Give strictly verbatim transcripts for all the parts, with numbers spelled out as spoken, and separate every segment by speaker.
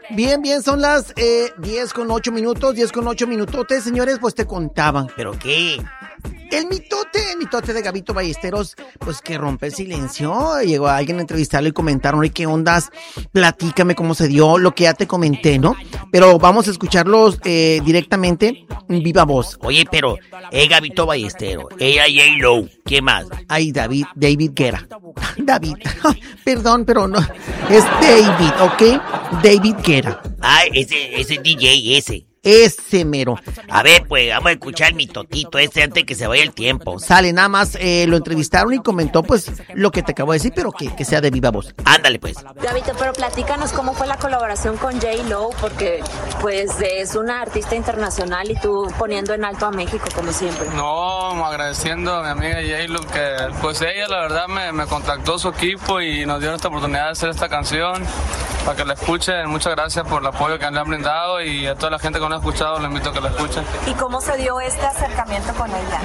Speaker 1: Bien, bien, son las eh, diez con ocho minutos, diez con ocho minutotes, señores, pues te contaban.
Speaker 2: ¿Pero qué?
Speaker 1: El mitote, el mitote de Gabito Ballesteros, pues que rompe el silencio. Llegó alguien a entrevistarlo y comentaron, oye, ¿qué ondas? Platícame cómo se dio, lo que ya te comenté, ¿no? Pero vamos a escucharlos eh, directamente en viva voz.
Speaker 2: Oye, pero es Gabito Ballesteros, ella J-Lo, ¿qué más?
Speaker 1: Ay, David, David Guerra. David, perdón, pero no, es David, ¿ok? David Guerra.
Speaker 2: Ay, ese, ese D J, ese.
Speaker 1: Ese mero.
Speaker 2: A ver, pues, vamos a escuchar mi totito este antes que se vaya el tiempo.
Speaker 1: Sale, nada más eh, lo entrevistaron y comentó, pues, lo que te acabo de decir, pero que, que sea de viva voz.
Speaker 2: Ándale, pues.
Speaker 3: Gabito, pero platícanos cómo fue la colaboración con J-Lo, porque, pues, es una artista internacional y tú poniendo en alto a México, como siempre.
Speaker 4: No, agradeciendo a mi amiga J-Lo, que, pues, ella, la verdad, me, me contactó su equipo y nos dio esta oportunidad de hacer esta canción para que la escuchen. Muchas gracias por el apoyo que le han brindado y a toda la gente que no ha escuchado, le invito a que la escuchen.
Speaker 3: ¿Y cómo se dio este acercamiento con ella?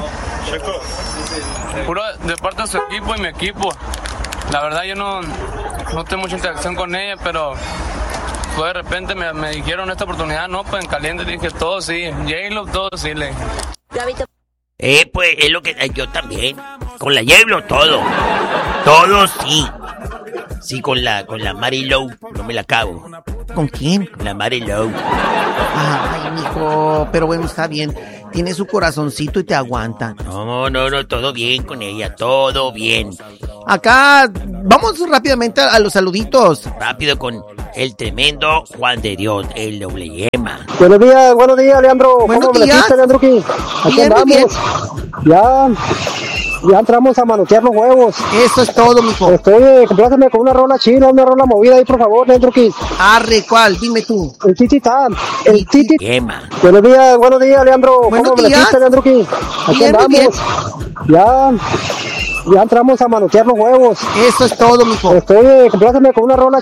Speaker 4: Puro de parte de su equipo y mi equipo. La verdad yo no, no tengo mucha interacción con ella, pero fue de repente me, me dijeron esta oportunidad, no, pues en caliente dije todo sí, J-Lo todo sí le.
Speaker 3: Gabito.
Speaker 2: Eh, pues es lo que yo también. Con la J-Lo todo. Todo sí. Sí, con la con la Mari-Lo, no me la cago.
Speaker 1: ¿Con quién?
Speaker 2: Con la Mari-Lo.
Speaker 1: Ay, mijo, pero bueno, está bien. Tiene su corazoncito y te aguanta.
Speaker 2: No, no, no, todo bien con ella, todo bien.
Speaker 1: Acá, vamos rápidamente a, a los saluditos.
Speaker 2: Rápido con el tremendo Juan de Dios, el doble yema.
Speaker 5: Buenos días, buenos días, Leandro.
Speaker 1: Buenos
Speaker 5: ¿Cómo
Speaker 1: días.
Speaker 5: me Leandro? Aquí, aquí
Speaker 1: Bien,
Speaker 5: andamos.
Speaker 1: bien.
Speaker 5: Ya, ya entramos a manotear los huevos.
Speaker 1: Eso es todo, mijo.
Speaker 5: Estoy, compláceme con una rola chila, una rola movida ahí, por favor, Leandro. Aquí.
Speaker 1: Arre, ¿cuál? Dime tú.
Speaker 5: El titita, el titi.
Speaker 2: Yema.
Speaker 5: Buenos días, buenos días, Leandro.
Speaker 1: Buenos
Speaker 5: ¿Cómo me
Speaker 1: días.
Speaker 5: Leandro? Aquí, aquí
Speaker 1: Bien, muy bien.
Speaker 5: andamos. Ya, ya entramos a manotear los huevos.
Speaker 1: Eso es todo, mijo.
Speaker 5: Estoy, compláceme con una rola